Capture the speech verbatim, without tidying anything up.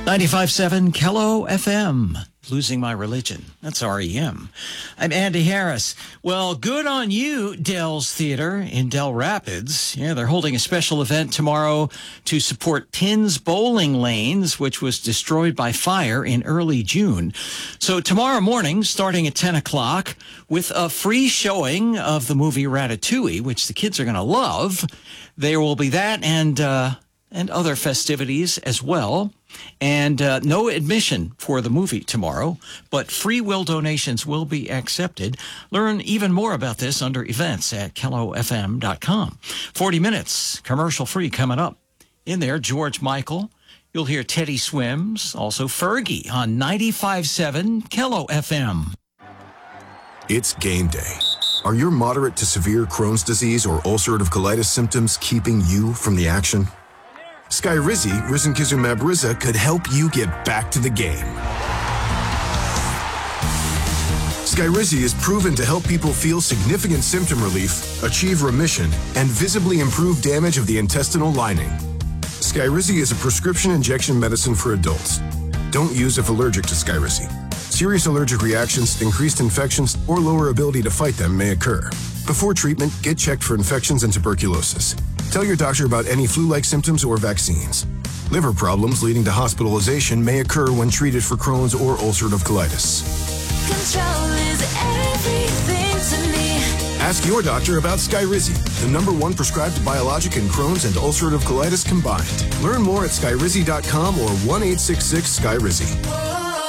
ninety-five point seven Kello F M. Losing My Religion. That's R E M. I'm Andy Harris. Well, good on you, Dell's Theater in Del Rapids. Yeah, they're holding a special event tomorrow to support Tins Bowling Lanes, which was destroyed by fire in early June. So tomorrow morning, starting at ten o'clock, with a free showing of the movie Ratatouille, which the kids are going to love, there will be that and, uh, and other festivities as well. And uh, no admission for the movie tomorrow, but free will donations will be accepted. Learn even more about this under events at kello f m dot com. forty minutes, commercial free coming up. In there, George Michael. You'll hear Teddy Swims, also Fergie on ninety-five point seven Kello F M. It's game day. Are your moderate to severe Crohn's disease or ulcerative colitis symptoms keeping you from the action? Skyrizi, risankizumab Riza, could help you get back to the game. Skyrizi is proven to help people feel significant symptom relief, achieve remission, and visibly improve damage of the intestinal lining. Skyrizi is a prescription injection medicine for adults. Don't use if allergic to Skyrizi. Serious allergic reactions, increased infections, or lower ability to fight them may occur. Before treatment, get checked for infections and tuberculosis. Tell your doctor about any flu-like symptoms or vaccines. Liver problems leading to hospitalization may occur when treated for Crohn's or ulcerative colitis. Control is everything to me. Ask your doctor about Skyrizi, the number one prescribed biologic in Crohn's and ulcerative colitis combined. Learn more at skyrizi dot com or one eight six six Skyrizi.